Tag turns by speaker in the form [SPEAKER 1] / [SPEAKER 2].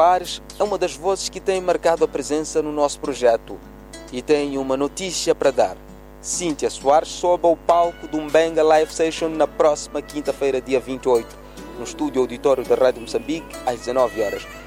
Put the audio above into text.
[SPEAKER 1] Soares é uma das vozes que tem marcado a presença no nosso projeto e tem uma notícia para dar. Cíntia Soares sobe ao palco do Mbenga Live Session na próxima quinta-feira, dia 28, no estúdio auditório da Rádio Moçambique, às 19 horas.